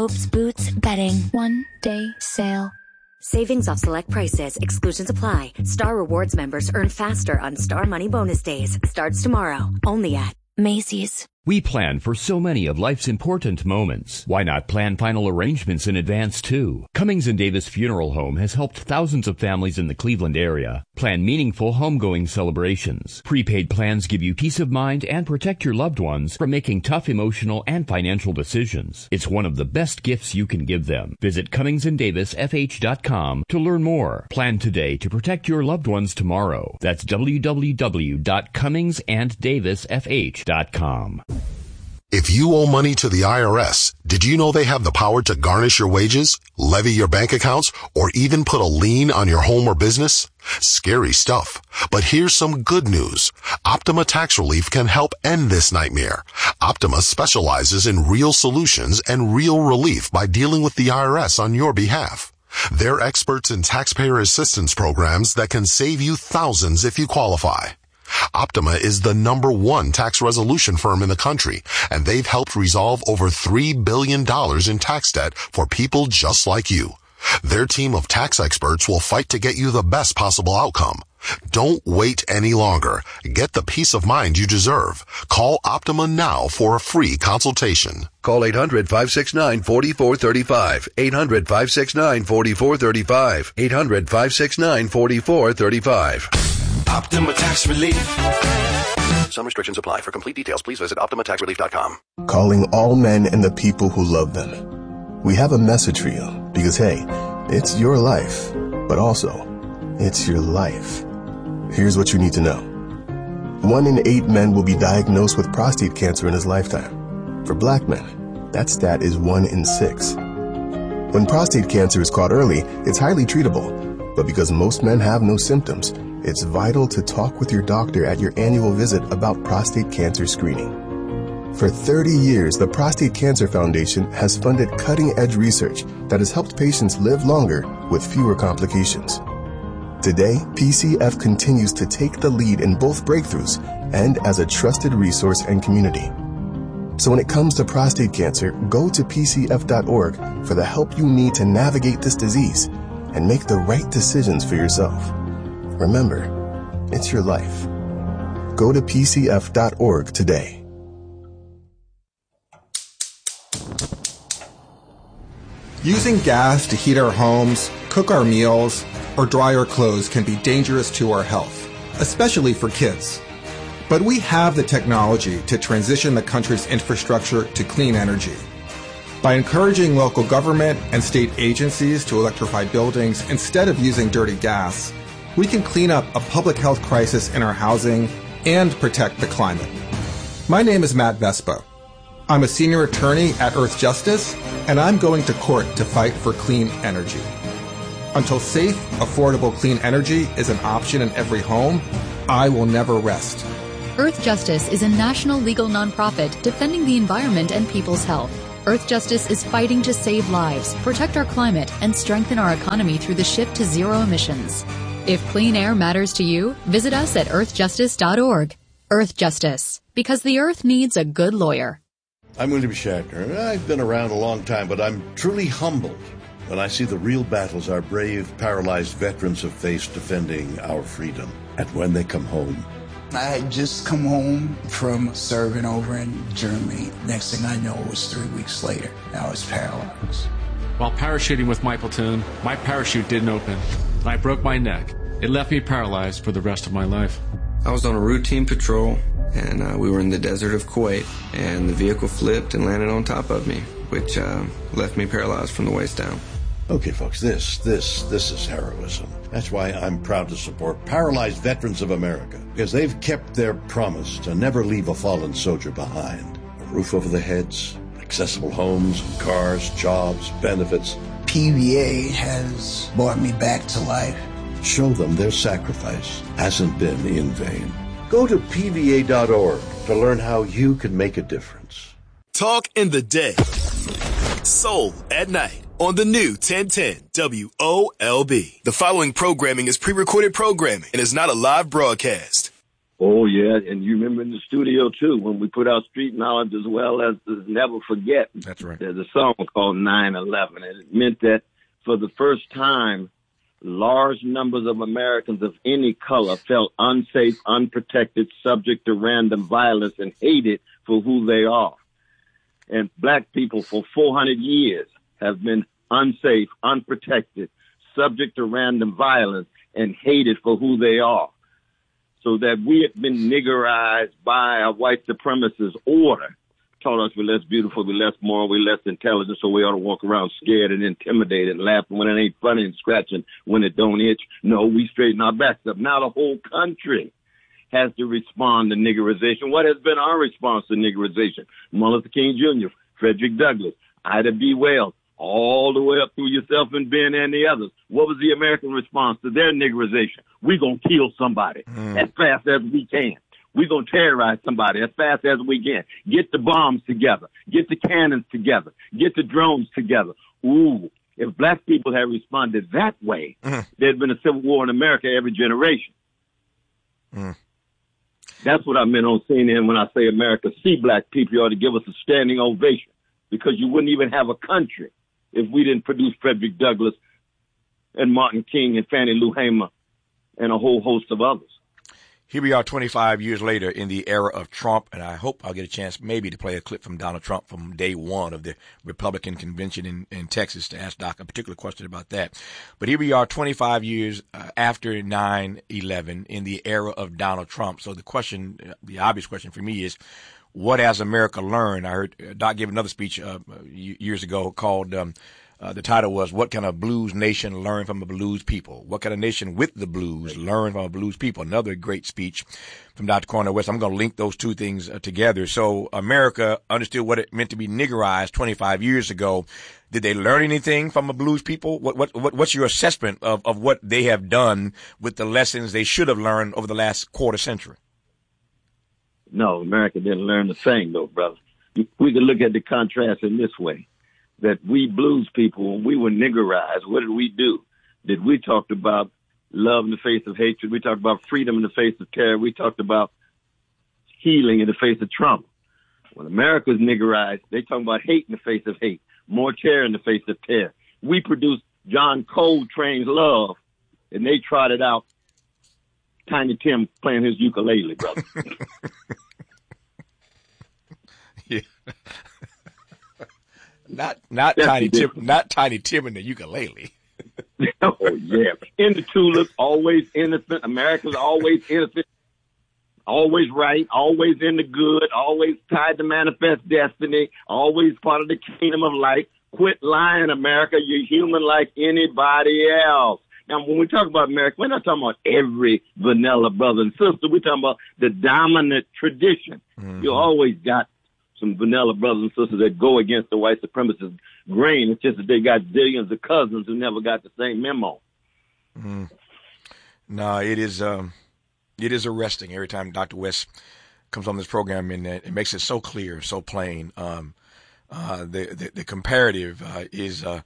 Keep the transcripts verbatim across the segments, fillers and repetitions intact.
robes, boots, bedding. One day sale. Savings off select prices. Exclusions apply. Star Rewards members earn faster on Star Money Bonus Days. Starts tomorrow. Only at Macy's. We plan for so many of life's important moments. Why not plan final arrangements in advance, too? Cummings and Davis Funeral Home has helped thousands of families in the Cleveland area plan meaningful homegoing celebrations. Prepaid plans give you peace of mind and protect your loved ones from making tough emotional and financial decisions. It's one of the best gifts you can give them. Visit Cummings and Davis F H dot com to learn more. Plan today to protect your loved ones tomorrow. That's w w w dot cummings and davis f h dot com. If you owe money to the I R S, did you know they have the power to garnish your wages, levy your bank accounts, or even put a lien on your home or business? Scary stuff. But here's some good news. Optima Tax Relief can help end this nightmare. Optima specializes in real solutions and real relief by dealing with the I R S on your behalf. They're experts in taxpayer assistance programs that can save you thousands if you qualify. Optima is the number one tax resolution firm in the country, and they've helped resolve over three billion dollars in tax debt for people just like you. Their team of tax experts will fight to get you the best possible outcome. Don't wait any longer. Get the peace of mind you deserve. Call Optima now for a free consultation. Call eight hundred, five six nine, four four three five. eight hundred, five six nine, four four three five. eight hundred, five six nine, four four three five. Optima Tax Relief. Some restrictions apply. For complete details, please visit optima tax relief dot com. Calling all men and the people who love them. We have a message for you because, hey, it's your life, but also, it's your life. Here's what you need to know. One in eight men will be diagnosed with prostate cancer in his lifetime. For black men, that stat is one in six. When prostate cancer is caught early, it's highly treatable. But because most men have no symptoms, it's vital to talk with your doctor at your annual visit about prostate cancer screening. For thirty years, the Prostate Cancer Foundation has funded cutting-edge research that has helped patients live longer with fewer complications. Today, P C F continues to take the lead in both breakthroughs and as a trusted resource and community. So when it comes to prostate cancer, go to p c f dot org for the help you need to navigate this disease and make the right decisions for yourself. Remember, it's your life. Go to p c f dot org today. Using gas to heat our homes, cook our meals, or dry our clothes can be dangerous to our health, especially for kids. But we have the technology to transition the country's infrastructure to clean energy. By encouraging local government and state agencies to electrify buildings instead of using dirty gas, we can clean up a public health crisis in our housing and protect the climate. My name is Matt Vespa. I'm a senior attorney at Earth Justice, and I'm going to court to fight for clean energy. Until safe, affordable clean energy is an option in every home, I will never rest. Earth Justice is a national legal nonprofit defending the environment and people's health. Earth Justice is fighting to save lives, protect our climate, and strengthen our economy through the shift to zero emissions. If clean air matters to you, visit us at earth justice dot org. Earth Justice, because the earth needs a good lawyer. I'm William Shatner. I've been around a long time, but I'm truly humbled when I see the real battles our brave, paralyzed veterans have faced defending our freedom. And when they come home. I had just come home from serving over in Germany. Next thing I know, it was three weeks later. I was paralyzed. While parachuting with my platoon, my parachute didn't open. I broke my neck. It left me paralyzed for the rest of my life. I was on a routine patrol, and uh, we were in the desert of Kuwait, and the vehicle flipped and landed on top of me, which uh, left me paralyzed from the waist down. Okay, folks, this, this, this is heroism. That's why I'm proud to support Paralyzed Veterans of America, because they've kept their promise to never leave a fallen soldier behind. A roof over their heads, accessible homes, cars, jobs, benefits. P V A has brought me back to life. Show them their sacrifice hasn't been in vain. Go to P V A dot org to learn how you can make a difference. Talk in the day. Soul at night on the new ten ten W O L B. The following programming is pre-recorded programming and is not a live broadcast. Oh, yeah, and you remember in the studio, too, when we put out Street Knowledge as well as Never Forget. That's right. There's a song called nine eleven, and it meant that for the first time, large numbers of Americans of any color felt unsafe, unprotected, subject to random violence, and hated for who they are. And black people for four hundred years have been unsafe, unprotected, subject to random violence, and hated for who they are. So that we have been niggerized by a white supremacist order, told us we're less beautiful, we're less moral, we're less intelligent, so we ought to walk around scared and intimidated and laughing when it ain't funny and scratching when it don't itch. No, we straighten our backs up. Now the whole country has to respond to niggerization. What has been our response to niggerization? Martin Luther King Junior, Frederick Douglass, Ida B. Wells, all the way up through yourself and Ben and the others. What was the American response to their niggerization? We're going to kill somebody mm. as fast as we can. We're going to terrorize somebody as fast as we can. Get the bombs together. Get the cannons together. Get the drones together. Ooh, if black people had responded that way, mm. there'd been a civil war in America every generation. Mm. That's what I meant on C N N when I say America see black people. You ought to give us a standing ovation, because you wouldn't even have a country if we didn't produce Frederick Douglass and Martin King and Fannie Lou Hamer and a whole host of others. Here we are twenty-five years later in the era of Trump, and I hope I'll get a chance maybe to play a clip from Donald Trump from day one of the Republican convention in, in Texas to ask Doc a particular question about that. But here we are twenty-five years uh, after nine eleven in the era of Donald Trump. So the question, the obvious question for me is, what has America learned? I heard Doc give another speech uh, years ago called, um, uh, the title was, What Can a Blues Nation Learn from a Blues People? What can a nation with the blues learn from a blues people? Another great speech from Doctor Cornel West. I'm going to link those two things uh, together. So America understood what it meant to be niggerized twenty-five years ago. Did they learn anything from the blues people? What, what, what, what's your assessment of, of what they have done with the lessons they should have learned over the last quarter century? No, America didn't learn the thing, though, brother. We could look at the contrast in this way, that we blues people, when we were niggerized, what did we do? Did we talk about love in the face of hatred? We talked about freedom in the face of terror. We talked about healing in the face of trauma. When America's niggerized, they talk about hate in the face of hate, more terror in the face of terror. We produced John Coltrane's Love, and they trotted out Tiny Tim playing his ukulele, brother. Yeah. Not not That's Tiny Tim, not Tiny Tim and the ukulele. Oh yeah, in the tulips, always innocent. America's always innocent, always right, always in the good, always tied to manifest destiny, always part of the kingdom of light. Quit lying, America. You're human like anybody else. Now, when we talk about America, we're not talking about every vanilla brother and sister. We're talking about the dominant tradition. Mm-hmm. You always got some vanilla brothers and sisters that go against the white supremacist grain. It's just that they got zillions of cousins who never got the same memo. Mm-hmm. No, it is um, it is arresting every time Doctor West comes on this program, and it makes it so clear, so plain. Um, uh, the, the the comparative uh, is uh,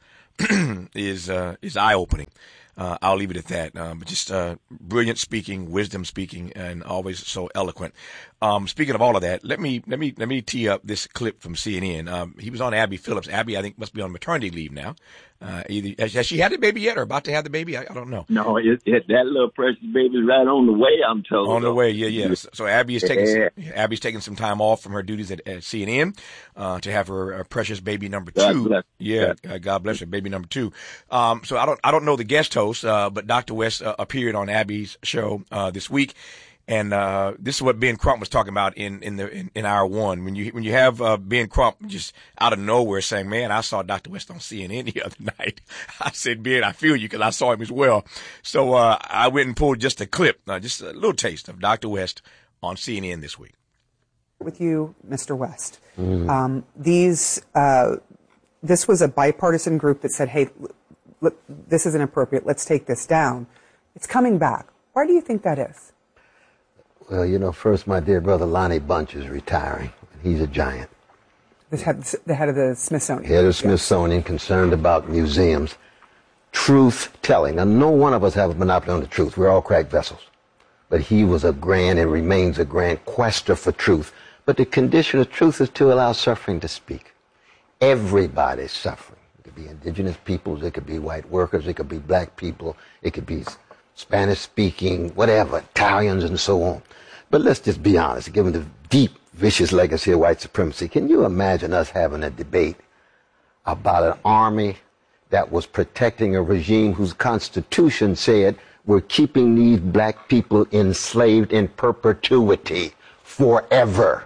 is uh, is eye opening. Uh, I'll leave it at that. Um, but just uh, brilliant speaking, wisdom speaking, and always so eloquent. Um, speaking of all of that, let me let me let me tee up this clip from C N N. Um, he was on Abby Phillips. Abby, I think, must be on maternity leave now. Uh, either has, has she had the baby yet, or about to have the baby? I, I don't know. No, it, it, that little precious baby's right on the way. I'm told. On the way, yeah, yeah. So, so Abby is taking yeah. some, Abby's taking some time off from her duties at, at C N N uh, to have her uh, precious baby number two. God yeah, uh, God bless her, baby number two. Um, so I don't I don't know the guest host, uh, but Doctor West uh, appeared on Abby's show uh, this week. And uh, this is what Ben Crump was talking about in in the in, in hour one. When you when you have uh, Ben Crump just out of nowhere saying, "Man, I saw Doctor West on C N N the other night." I said, "Ben, I feel you," because I saw him as well. So uh, I went and pulled just a clip, uh, just a little taste of Doctor West on C N N this week. With you, Mister West, mm-hmm. um, these uh, this was a bipartisan group that said, "Hey, look, this isn't appropriate. Let's take this down." It's coming back. Why do you think that is? Well, you know, first, my dear brother Lonnie Bunch is retiring. He's a giant. The head, the head of the Smithsonian. Head of the Smithsonian, concerned about museums. Truth-telling. Now, no one of us have a monopoly on the truth. We're all cracked vessels. but he was a grand and remains a grand quester for truth. But the condition of truth is to allow suffering to speak. Everybody's suffering. It could be indigenous peoples, it could be white workers, it could be black people, it could be Spanish-speaking, whatever, Italians and so on. But let's just be honest, given the deep, vicious legacy of white supremacy, can you imagine us having a debate about an army that was protecting a regime whose constitution said we're keeping these black people enslaved in perpetuity forever?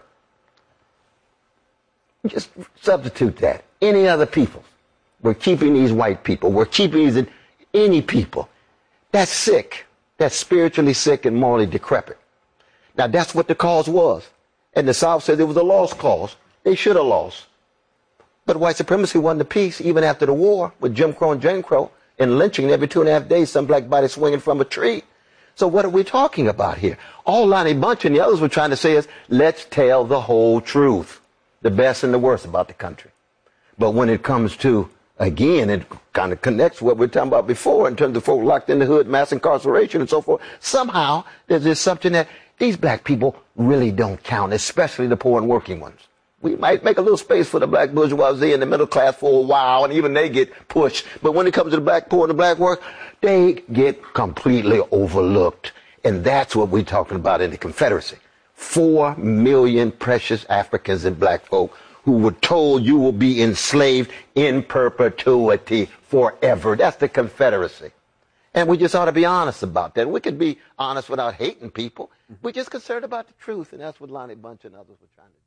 Just substitute that. Any other people. We're keeping these white people. We're keeping these any people. That's sick. That's spiritually sick and morally decrepit. Now, that's what the cause was. And the South said it was a lost cause. They should have lost. But white supremacy won the peace even after the war with Jim Crow and Jane Crow and lynching every two and a half days, some black body swinging from a tree. So what are we talking about here? All Lonnie Bunch and the others were trying to say is, let's tell the whole truth, the best and the worst about the country. But when it comes to, again, it kind of connects what we were talking about before in terms of folk locked in the hood, mass incarceration and so forth. Somehow there's this something that these black people really don't count, especially the poor and working ones. We might make a little space for the black bourgeoisie and the middle class for a while, and even they get pushed. But when it comes to the black poor and the black work, they get completely overlooked. And that's what we're talking about in the Confederacy. Four million precious Africans and black folk who were told you will be enslaved in perpetuity forever. That's the Confederacy. And we just ought to be honest about that. We could be honest without hating people. We're just concerned about the truth, and that's what Lonnie Bunch and others were trying to do.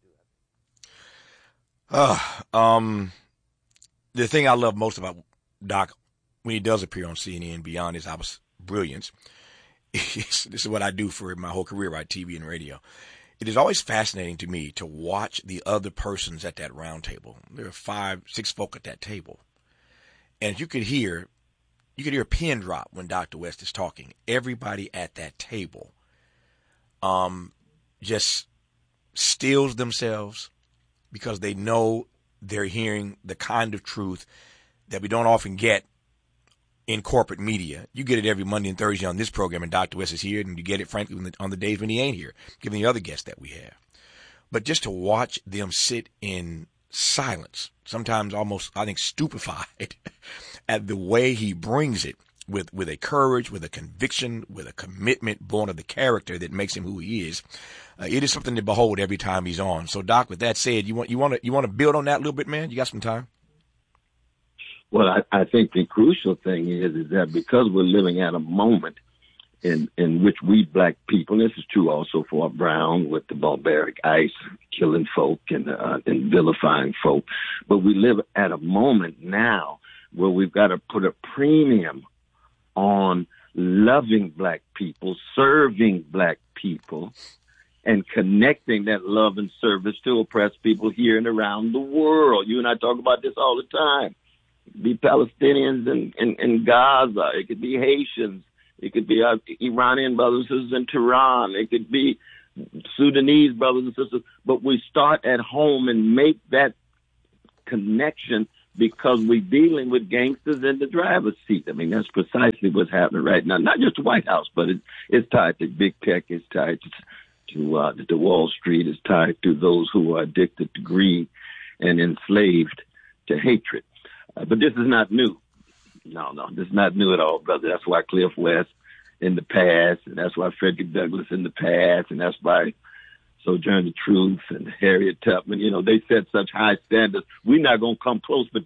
Uh, um, the thing I love most about Doc when he does appear on C N N beyond his obvious brilliance, is, this is what I do for my whole career, right? T V and radio. It is always fascinating to me to watch the other persons at that round table. There are five, six folk at that table. And you could hear, you could hear a pin drop when Doctor West is talking. Everybody at that table, um, just stills themselves, because they know they're hearing the kind of truth that we don't often get in corporate media. You get it every Monday and Thursday on this program, and Doctor West is here, and you get it, frankly, on the, on the days when he ain't here, given the other guests that we have. But just to watch them sit in silence, sometimes almost, I think, stupefied at the way he brings it, with, with a courage, with a conviction, with a commitment born of the character that makes him who he is. Uh, it is something to behold every time he's on. So, Doc, with that said, you want you want to you want to build on that a little bit, man? You got some time? Well, I, I think the crucial thing is is that because we're living at a moment in in which we black people, and this is true also for Brown with the barbaric ice, killing folk and uh, and vilifying folk, but we live at a moment now where we've got to put a premium on loving black people, serving black people, and connecting that love and service to oppressed people here and around the world. You and I talk about this all the time. It could be Palestinians in, in, in Gaza. It could be Haitians. It could be our Iranian brothers and sisters in Tehran. It could be Sudanese brothers and sisters. But we start at home and make that connection, because we're dealing with gangsters in the driver's seat. I mean, that's precisely what's happening right now. Not just the White House, but it's, it's tied to big tech. It's tied to, to, uh, to Wall Street. It's tied to those who are addicted to greed and enslaved to hatred. Uh, but this is not new. No, no, this is not new at all, brother. That's why Cliff West in the past, and that's why Frederick Douglass in the past, and that's why Sojourner Truth and Harriet Tubman, you know, they set such high standards. We're not going to come close, but